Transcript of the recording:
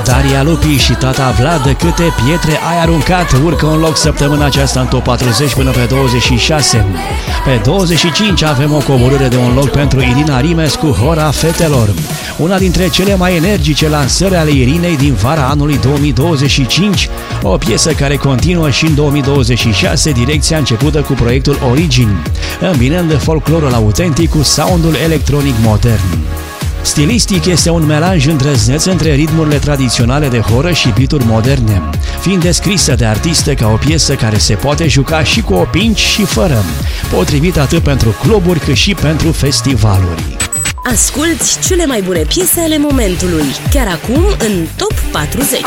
Daria Lupi și tata Vlad, câte pietre ai aruncat, urcă un loc săptămâna aceasta în top 40 până pe 26. Pe 25 avem o coborâre de un loc pentru Irina Rimes cu Hora Fetelor. Una dintre cele mai energice lansări ale Irinei din vara anului 2025, o piesă care continuă și în 2026 direcția începută cu proiectul Origin, îmbinând folclorul autentic cu soundul electronic modern. Stilistic este un melanj îndrăzneț între ritmurile tradiționale de horă și beat-uri moderne, fiind descrisă de artistă ca o piesă care se poate juca și cu opinci și fără, potrivit atât pentru cluburi cât și pentru festivaluri. Asculți cele mai bune piese ale momentului, chiar acum în Top 40.